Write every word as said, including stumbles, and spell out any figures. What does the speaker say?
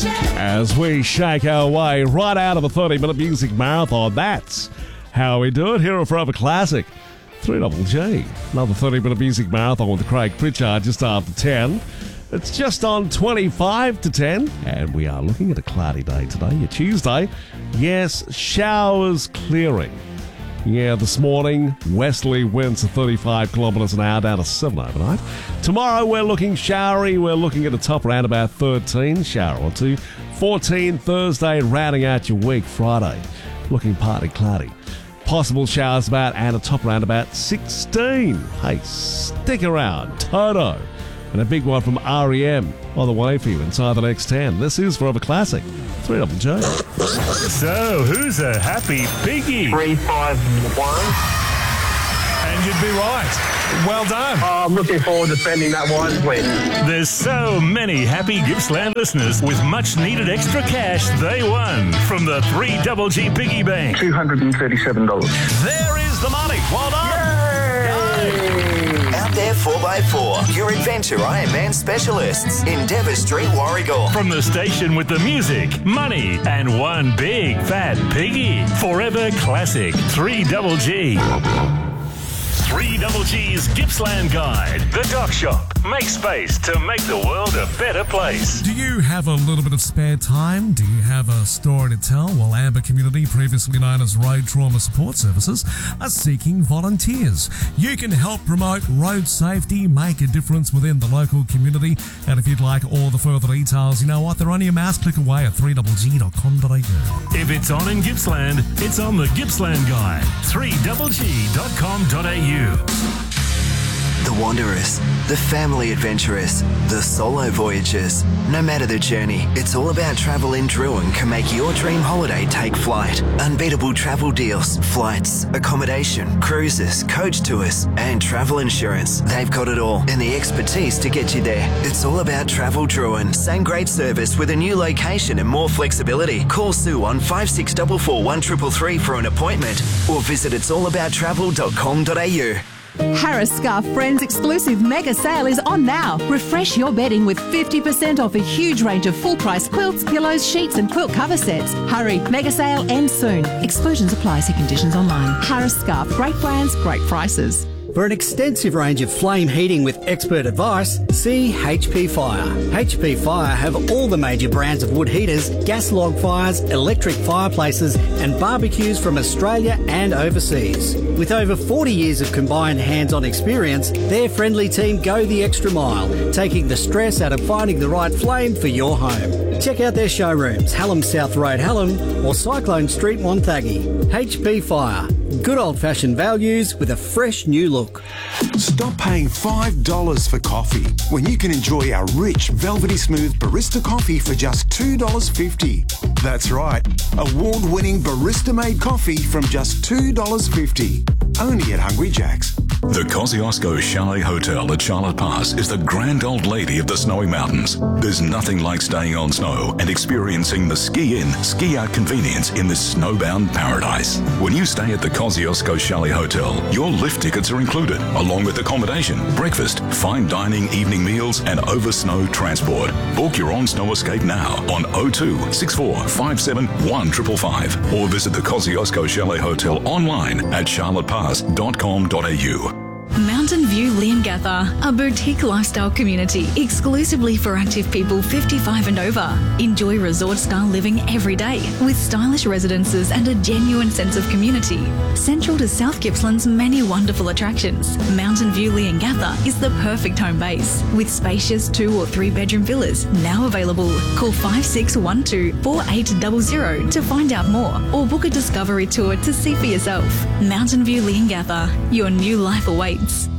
As we shake our way right out of a thirty-minute music marathon, that's how we do it here at Forever Classic. three double G. Another thirty-minute music marathon with Craig Pritchard just after ten. It's just on twenty-five to ten, and we are looking at a cloudy day today, a Tuesday. Yes, showers clearing. Yeah, this morning, westerly winds of thirty-five kilometres an hour down to seven overnight. Tomorrow, we're looking showery. We're looking at a top around about thirteen, shower or two. fourteen Thursday, rounding out your week. Friday, looking partly cloudy. Possible showers about and a top around about sixteen. Hey, stick around. Toto. And a big one from R E M on the way for you inside the next ten. This is Forever Classic. three double J. So, who's a happy piggy? three five one. And you'd be right. Well done. Oh, I'm looking forward to spending that wisely. There's so many happy Gippsland listeners with much needed extra cash they won from the three double G Piggy Bank. two hundred thirty-seven dollars. There is the money. Well done. Out there four by four, your Adventure Ironman specialists in Dever Street, Warragul. From the station with the music, money, and one big fat piggy. Forever Classic three double G. three double G's Gippsland Guide. The Dock Shop. Make space to make the world a better place. Do you have a little bit of spare time? Do you have a story to tell? Well, Amber Community, previously known as Road Trauma Support Services, are seeking volunteers. You can help promote road safety, make a difference within the local community. And if you'd like all the further details, you know what? They're only a mouse click away at three double G dot com dot a u. If it's on in Gippsland, it's on the Gippsland Guide. three double G dot com dot a u. The wanderers, the family adventurers, the solo voyagers. No matter the journey, it's all about travel in Druin can make your dream holiday take flight. Unbeatable travel deals, flights, accommodation, cruises, coach tours, and travel insurance. They've got it all and the expertise to get you there. It's all about Travel Druin. Same great service with a new location and more flexibility. Call Sue on five six four four one three three three for an appointment or visit its all about travel dot com dot a u. Harris Scarf Friends exclusive mega sale is on now. Refresh your bedding with fifty percent off a huge range of full price quilts, pillows, sheets and quilt cover sets. Hurry, mega sale ends soon. Exclusions apply. See conditions online. Harris Scarf, great brands, great prices. For an extensive range of flame heating with expert advice, see H P Fire. H P Fire have all the major brands of wood heaters, gas log fires, electric fireplaces and barbecues from Australia and overseas. With over forty years of combined hands-on experience, their friendly team go the extra mile, taking the stress out of finding the right flame for your home. Check out their showrooms, Hallam South Road, Hallam or Cyclone Street, Wonthaggi. H P Fire. Good old-fashioned values with a fresh new look. Stop paying five dollars for coffee when you can enjoy our rich, velvety smooth barista coffee for just two dollars fifty. That's right, award-winning barista-made coffee from just two dollars fifty. Only at Hungry Jack's. The Kosciuszko Chalet Hotel at Charlotte Pass is the grand old lady of the snowy mountains. There's nothing like staying on snow and experiencing the ski-in, ski-out convenience in this snowbound paradise. When you stay at the Kosciuszko Chalet Hotel, your lift tickets are included, along with accommodation, breakfast, fine dining, evening meals, and over-snow transport. Book your own snow escape now on oh two six four five seven one five five five or visit the Kosciuszko Chalet Hotel online at charlotte pass dot com dot a u. Mountain View Leongatha, a boutique lifestyle community exclusively for active people fifty-five and over. Enjoy resort-style living every day with stylish residences and a genuine sense of community. Central to South Gippsland's many wonderful attractions, Mountain View Leongatha is the perfect home base with spacious two or three bedroom villas now available. Call five six one two four eight zero zero to find out more or book a discovery tour to see for yourself. Mountain View Leongatha, your new life awaits.